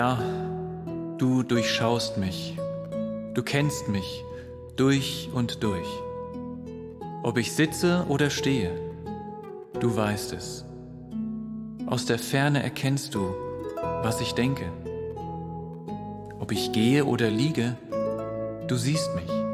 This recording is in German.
Ja, du durchschaust mich, du kennst mich durch und durch. Ob ich sitze oder stehe, du weißt es. Aus der Ferne erkennst du, was ich denke. Ob ich gehe oder liege, du siehst mich.